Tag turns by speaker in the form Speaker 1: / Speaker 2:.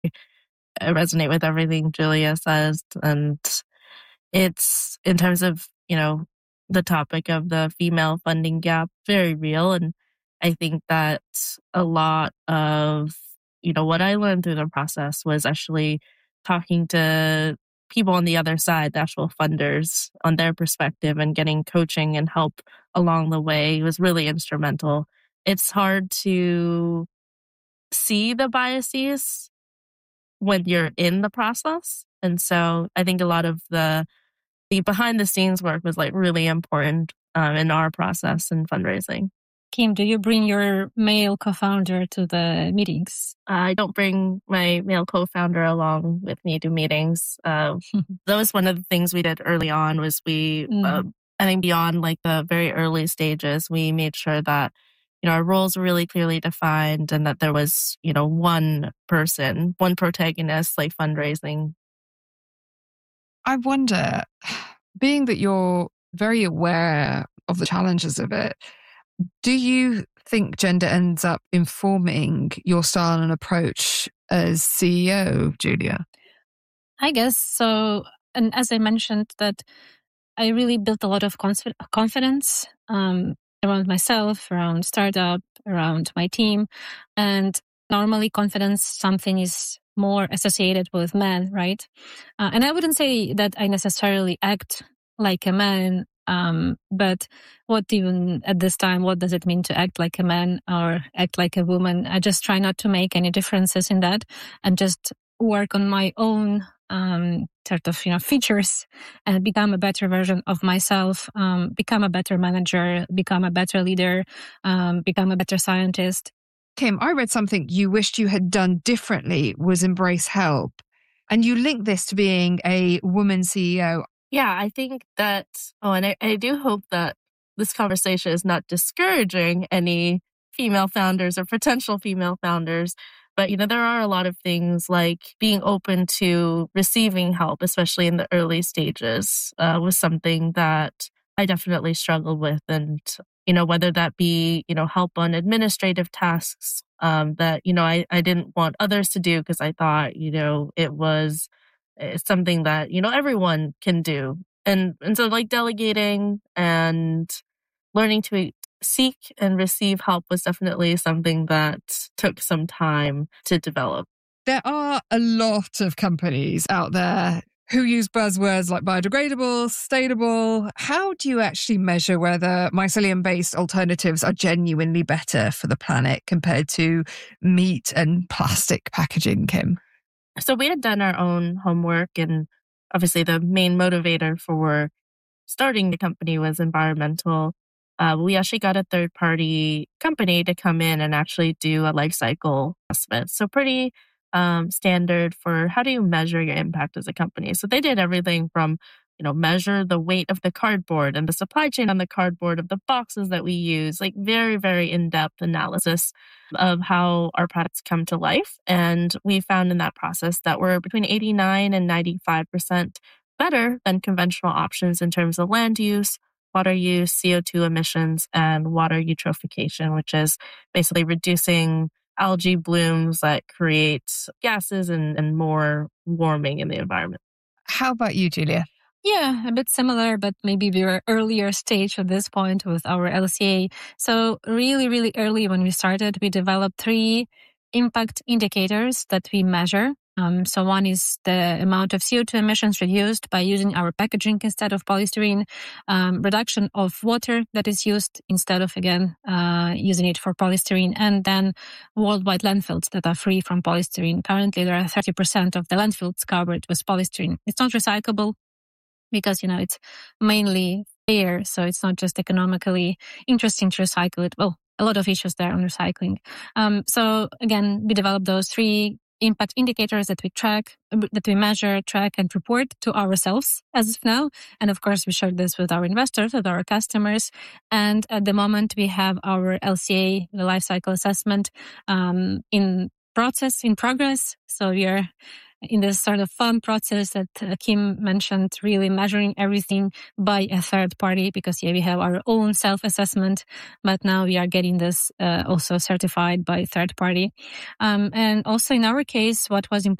Speaker 1: I resonate with everything Julia says. And it's in terms of, the topic of the female funding gap, very real. And I think that a lot of, what I learned through the process was actually talking to people on the other side, the actual funders, on their perspective and getting coaching and help along the way was really instrumental. It's hard to see the biases when you're in the process. And so I think a lot of the behind the scenes work was like really important in our process and fundraising.
Speaker 2: Kim, do you bring your male co-founder to the meetings?
Speaker 1: I don't bring my male co-founder along with me to meetings. That was one of the things we did early on was I think beyond like the very early stages, we made sure that, our roles were really clearly defined and that there was, one person, one protagonist, like fundraising.
Speaker 3: I wonder, being that you're very aware of the challenges of it, do you think gender ends up informing your style and approach as CEO, Julia?
Speaker 2: I guess so. And as I mentioned, that I really built a lot of confidence around myself, around startup, around my team. And normally confidence, something is more associated with men, right? And I wouldn't say that I necessarily act like a man, but what even at this time, what does it mean to act like a man or act like a woman? I just try not to make any differences in that and just work on my own sort of, features and become a better version of myself, become a better manager, become a better leader, become a better scientist.
Speaker 3: Kim, I read something you wished you had done differently was embrace help. And you link this to being a woman CEO.
Speaker 1: Yeah, I think that, and I do hope that this conversation is not discouraging any female founders or potential female founders. But, there are a lot of things like being open to receiving help, especially in the early stages, was something that I definitely struggled with. And, whether that be, help on administrative tasks that, I didn't want others to do because I thought, it's something that, everyone can do. And so like delegating and learning to seek and receive help was definitely something that took some time to develop.
Speaker 3: There are a lot of companies out there who use buzzwords like biodegradable, sustainable. How do you actually measure whether mycelium-based alternatives are genuinely better for the planet compared to meat and plastic packaging, Kim?
Speaker 1: So we had done our own homework, and obviously the main motivator for starting the company was environmental. We actually got a third-party company to come in and actually do a life cycle assessment. So pretty standard for how do you measure your impact as a company. So they did everything from, measure the weight of the cardboard and the supply chain on the cardboard of the boxes that we use, like very, very in-depth analysis of how our products come to life. And we found in that process that we're between 89 and 95% better than conventional options in terms of land use, water use, CO2 emissions, and water eutrophication, which is basically reducing algae blooms that create gases and more warming in the environment.
Speaker 3: How about you, Julia?
Speaker 2: Yeah, a bit similar, but maybe we're earlier stage at this point with our LCA. So really, really early when we started, we developed 3 impact indicators that we measure. So one is the amount of CO2 emissions reduced by using our packaging instead of polystyrene, reduction of water that is used instead of, again, using it for polystyrene, and then worldwide landfills that are free from polystyrene. Currently, there are 30% of the landfills covered with polystyrene. It's not recyclable because, it's mainly air, so it's not just economically interesting to recycle it. Well, a lot of issues there on recycling. So again, we developed those 3 impact indicators that we track, that we measure, track, and report to ourselves as of now. And of course, we share this with our investors, with our customers. And at the moment, we have our LCA, the life cycle assessment, in progress. So we are in this sort of fun process that Kim mentioned, really measuring everything by a third party, because we have our own self-assessment, but now we are getting this also certified by third party. And also in our case, what was important